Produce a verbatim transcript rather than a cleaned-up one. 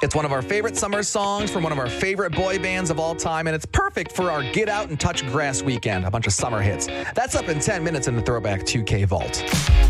It's one of our favorite summer songs from one of our favorite boy bands of all time, and it's perfect for our Get Out and Touch Grass weekend, a bunch of summer hits. That's up in ten minutes in the Throwback two K Vault.